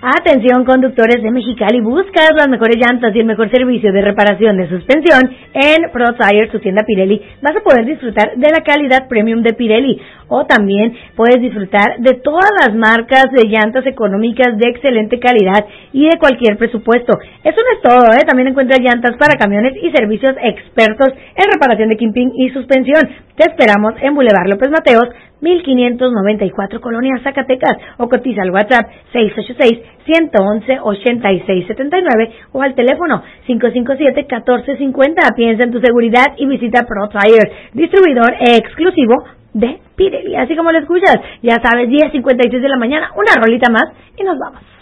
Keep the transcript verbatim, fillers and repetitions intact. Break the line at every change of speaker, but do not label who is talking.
Atención conductores de Mexicali, buscas las mejores llantas y el mejor servicio de reparación de suspensión en Pro Tire, su tienda Pirelli. Vas a poder disfrutar de la calidad premium de Pirelli o también puedes disfrutar de todas las marcas de llantas económicas de excelente calidad y de cualquier presupuesto. Eso no es todo, ¿eh? También encuentras llantas para camiones y servicios expertos en reparación de kimping y suspensión. Te esperamos en Boulevard López Mateos, mil quinientos noventa y cuatro, Colonia Zacatecas, o cotiza al WhatsApp seis ocho seis, uno uno uno, ocho seis siete nueve o al teléfono cinco cinco siete, uno cuatro cinco cero. Piensa en tu seguridad y visita Pro Tire, distribuidor exclusivo de Pirelli. Así como lo escuchas, ya sabes, diez cincuenta y seis de la mañana, una rolita más y nos vamos.